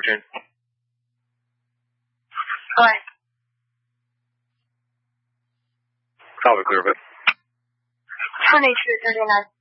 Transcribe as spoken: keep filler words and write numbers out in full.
question. Go ahead. Probably clear, but. twenty-two thirty-nine.